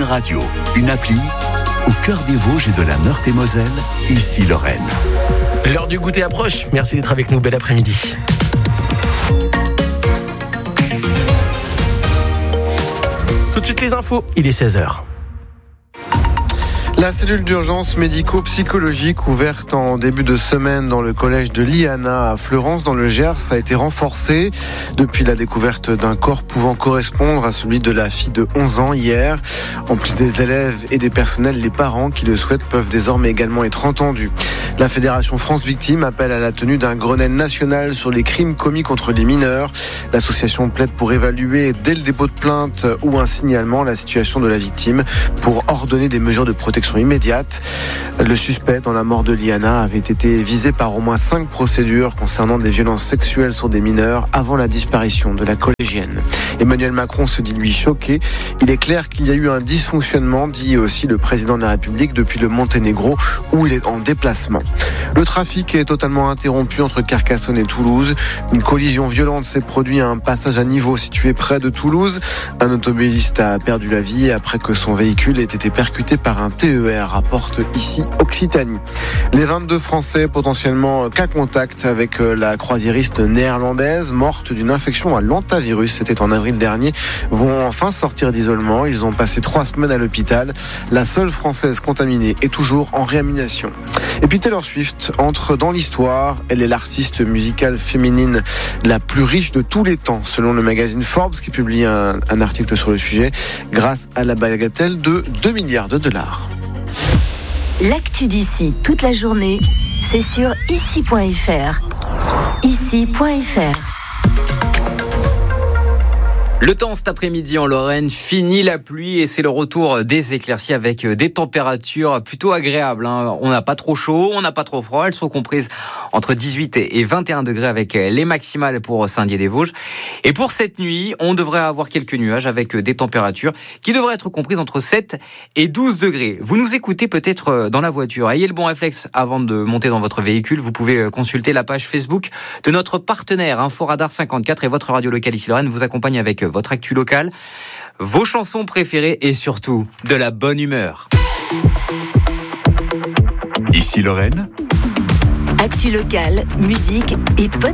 Radio, une appli au cœur des Vosges et de la Meurthe-et-Moselle, ici Lorraine. L'heure du goûter approche. Merci d'être avec nous. Bel après-midi. Tout de suite les infos. Il est 16h. La cellule d'urgence médico-psychologique ouverte en début de semaine dans le collège de Liana à Fleurance dans le Gers a été renforcée depuis la découverte d'un corps pouvant correspondre à celui de la fille de 11 ans hier. En plus des élèves et des personnels, les parents qui le souhaitent peuvent désormais également être entendus. La Fédération France Victimes appelle à la tenue d'un Grenelle national sur les crimes commis contre les mineurs. L'association plaide pour évaluer dès le dépôt de plainte ou un signalement la situation de la victime pour ordonner des mesures de protection immédiate. Le suspect dans la mort de Liana avait été visé par au moins 5 procédures concernant des violences sexuelles sur des mineurs avant la disparition de la collégienne. Emmanuel Macron se dit lui choqué. Il est clair qu'il y a eu un dysfonctionnement, dit aussi le président de la République, depuis le Monténégro où il est en déplacement. Le trafic est totalement interrompu entre Carcassonne et Toulouse. Une collision violente s'est produite à un passage à niveau situé près de Toulouse. Un automobiliste a perdu la vie après que son véhicule ait été percuté par un TER, rapporte ici Occitanie. Les 22 Français potentiellement cas contact avec la croisiériste néerlandaise morte d'une infection à l'hantavirus, c'était en avril dernier, vont enfin sortir d'isolement. Ils ont passé 3 semaines à l'hôpital. La seule Française contaminée est toujours en réanimation. Et puis Taylor Swift entre dans l'histoire. Elle est l'artiste musicale féminine la plus riche de tous les temps, selon le magazine Forbes, qui publie un article sur le sujet, grâce à la bagatelle de 2 milliards de dollars. L'actu d'ici toute la journée, c'est sur ici.fr. Ici.fr. Le temps cet après-midi en Lorraine, fini la pluie et c'est le retour des éclaircies avec des températures plutôt agréables. On n'a pas trop chaud, on n'a pas trop froid. Elles sont comprises entre 18 et 21 degrés avec les maximales pour Saint-Dié-des-Vosges. Et pour cette nuit, on devrait avoir quelques nuages avec des températures qui devraient être comprises entre 7 et 12 degrés. Vous nous écoutez peut-être dans la voiture. Ayez le bon réflexe avant de monter dans votre véhicule. Vous pouvez consulter la page Facebook de notre partenaire Inforadar 54 et votre radio locale ici Lorraine vous accompagne avec votre actu locale, vos chansons préférées et surtout de la bonne humeur. Ici Lorraine. Actu locale, musique et bonne